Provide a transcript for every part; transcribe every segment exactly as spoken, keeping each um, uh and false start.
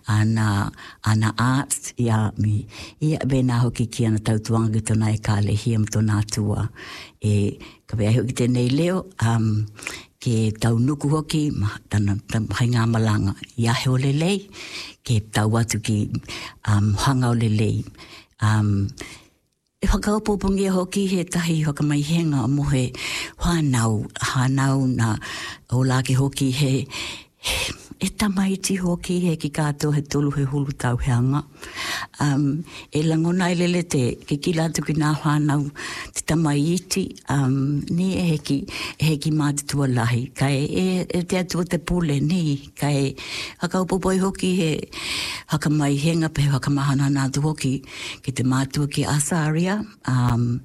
ana, ana arts, ia mi, ia bena hoki ki ana tautuanga ki tona e ka lehia ma tona atua. E, ka wea hoki tēnei leo, um, ke tau nuku hoki, ma, tana, tana, hai ngā malanga, ia he o lelei, ke tau atu ki um, hanga o lelei. Um, e whakaopopongia hoki he tahi whakamaihenga o mohe whanau, hanau na o la ke hoki he, he e tamaiti hoki he ki kātou he tolu he hulu tau heanga. Um, e langona i lele te ke ki latu ki nā whanau te tamaiti, um, ni e heki, e heki mātutua lahi. Kai e, e te atua te pule ni, kai hakaupopoi hoki he hakamaihenga pe hakamahana nātu hoki ki te mātua ki Asaria, um,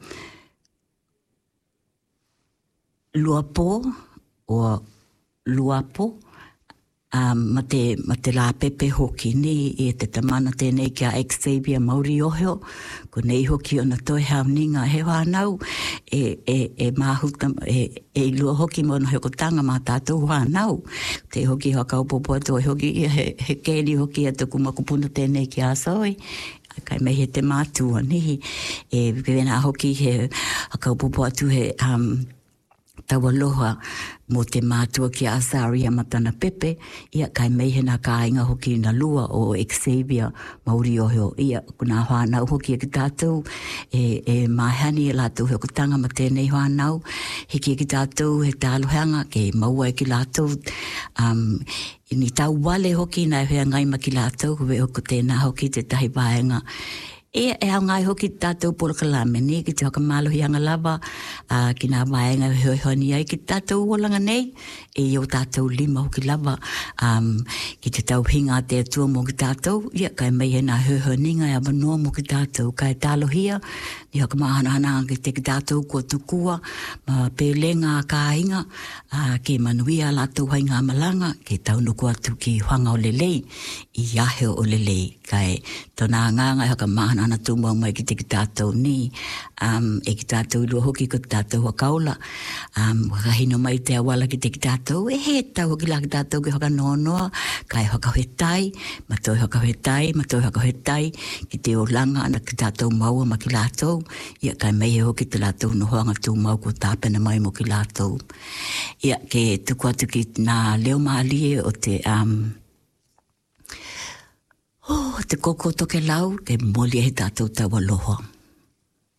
Luapo, o Luapo, Um, ma, te, ma te la pepe hoki ni e te tamana tēnei kia Xavier Mauri Ohio, ko nei hoki o na toi hauninga he whanau e, e, e mahuta, e, e lua hoki mo na hekotanga mā tātou whanau. Te hoki hakaupopua tō hoki he, he kēni hoki a tuku makupuna tēnei ki Asoi. Kai mei he te mātua ni, e vena hoki he hakaupopua tu he um, tawaloha mo te mātua ki Asaria matana pepe, ia kai mei he nā kāinga hoki na lua o Xavier Mauri Ohio, ia kuna whanau hoki e ki tātou, e, e mahani e lātou he kutanga ma tēnei whanau, hiki e ki tātou he tāluhanga, ke maua e ki lātou, um, ni tau wale hoki na hea ngai ma ki lātou, huwe hoko tēnā hoki te tahi vāenga, e e au ngai hoki tātou polokalame ni, ki te haka mālohi anga lava, uh, ki nā waenga hoi honi ai, ki tātou uolanga nei, e o tātou lima hoki lava, um, ki te tau hinga te atua mo ki tātou, ia kai mei he nā hoi honinga e avanoa mo ki tātou, kai tālohia, ni haka mahana hana ki te ki tātou kua tukua, ma pēlenga ka inga, uh, ke manuia lātou hai ngā malanga, ke tau nuku atu ki hanga o lelei, i ahe o lelei, kai tona nganga haka mahana ana tūmau mai ki te ki tātou ni, um, e ki tātou lua hoki ko tātou wa kaula, um, wakahino mai te awala ki te ki tātou, e he tau hoki la ki tātou ki haka nonoa, kai haka hetai, matoi haka hetai, matoi haka hetai, ki te o langa ana ki tātou maua ma ki lātou, ia kai mei he hoki te lātou no hoanga tūmau ko tāpena mai mo ki lātou. Ia ke tuku atu ki nā leo maalie o te... Um, Oh, te koko toke lau, ke moli he tātou tawa loha.